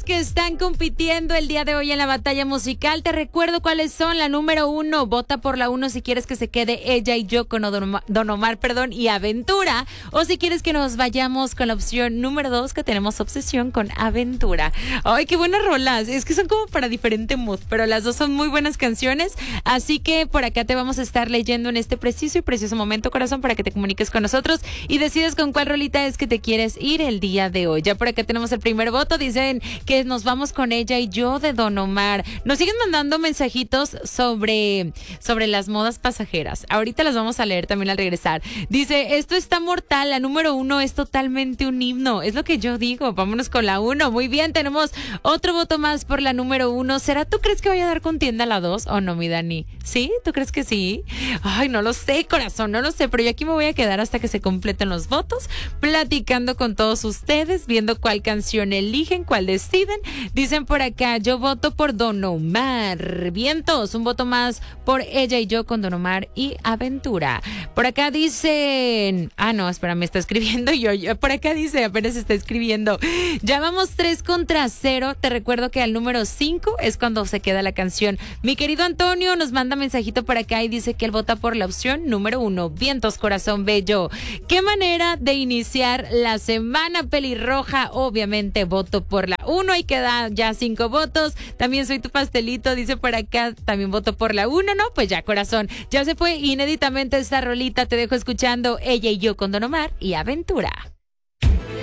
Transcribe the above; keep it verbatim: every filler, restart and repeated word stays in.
que están compitiendo el día de hoy en la batalla musical. Te recuerdo cuáles son. La número uno, vota por la uno si quieres que se quede Ella y Yo con Don Omar, Don Omar perdón, y Aventura. O si quieres que nos vayamos con la opción número dos, que tenemos Obsesión con Aventura. Ay, qué buenas rolas. Es que son como para diferente mood, pero las dos son muy buenas canciones. Así que por acá te vamos a estar leyendo en este preciso y precioso momento, corazón, para que te comuniques con nosotros y decides con cuál rolita es que te quieres ir el día de hoy. Ya por acá tenemos el primer voto. Dicen que nos vamos con Ella y Yo de Don Omar. Nos siguen mandando mensajitos sobre, sobre las modas pasajeras. Ahorita las vamos a leer también al regresar. Dice, esto está mortal. La número uno es totalmente un himno. Es lo que yo digo. Vámonos con la uno. Muy bien, tenemos otro voto más por la número uno. ¿Será tú crees que vaya a dar contienda la dos o no, mi Dani? ¿Sí? ¿Tú crees que sí? Ay, no lo sé, corazón, no lo sé, pero yo aquí me voy a quedar hasta que se completen los votos, platicando con todos ustedes, viendo cuál canción eligen, cuál deciden. Dicen por acá, yo voto por Don Omar. Vientos, un voto más por Ella y Yo con Don Omar y Aventura. Por acá dicen, ah no, espera, me está escribiendo yo, yo por acá dice, apenas está escribiendo. Ya vamos tres contra cero. Te recuerdo que al número cinco es cuando se queda la canción. Mi querido Antonio nos manda mensajito por acá y dice que él vota por la opción número uno. Vientos, corazón bello. Qué manera de iniciar la semana, pelirroja. Obviamente voto por la uno y queda ya cinco votos. También soy tu pastelito, dice por acá. También voto por la uno, ¿no? Pues ya, corazón. Ya se fue inéditamente esta rolita. Te dejo escuchando Ella y Yo con Don Omar y Aventura.